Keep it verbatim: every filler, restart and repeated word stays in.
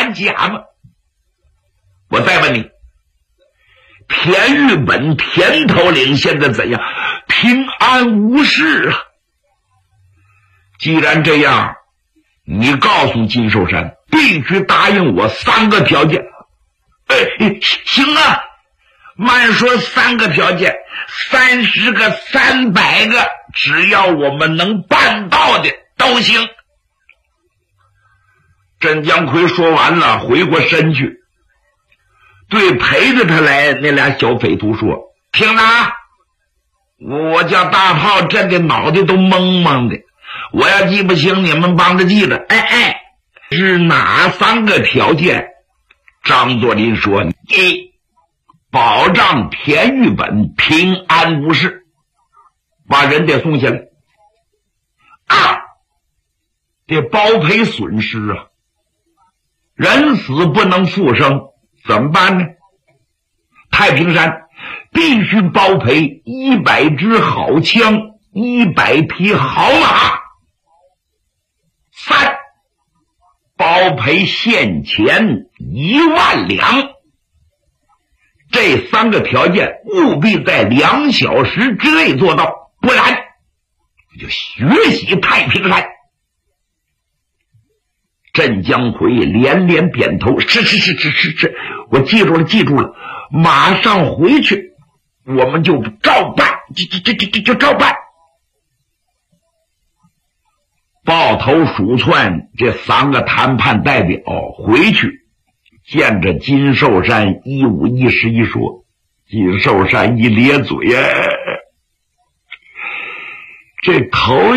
敢假吗？我再问你，田玉本田头领现在怎样？平安无事啊。既然这样，你告诉金寿山，必须答应我三个条件。哎，行啊，慢说三个条件，三十个、三百个，只要我们能办到的都行。镇江奎说完了，回过身去，对陪着他来那俩小匪徒说：“听着，我叫大炮震的脑袋都懵懵的，我要记不清，你们帮着记着。哎哎，是哪三个条件？”张作霖说：“一，保障田玉本平安无事，把人得送下来；二，得包赔损失啊，人死不能复生，怎么办呢？太平山必须包赔一百支好枪，一百匹好马；三，包赔现钱一万两。这三个条件务必在两小时之内做到，不然就血洗太平山。”镇江奎连连点头：“是是是是是是，我记住了记住了，马上回去，我们就照办，就就就就就照办。”抱头鼠窜这三个谈判代表回去见着金寿山，一五一十一说。金寿山一咧嘴，哎，这头